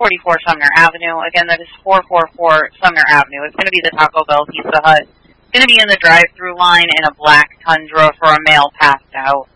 444 Sumner Avenue. Again, that is 444 Sumner Avenue. It's going to be the Taco Bell Pizza Hut. It's going to be in the drive-through line in a black Tundra for a male passed out.